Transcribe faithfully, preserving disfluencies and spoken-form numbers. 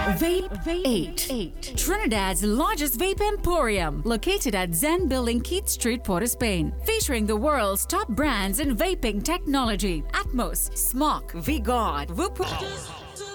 Vape eight. Trinidad's largest vape emporium, located at Zen Building, Keith Street, Port of Spain. Featuring the world's top brands in vaping technology: Atmos, Smok, V-God, Whoop.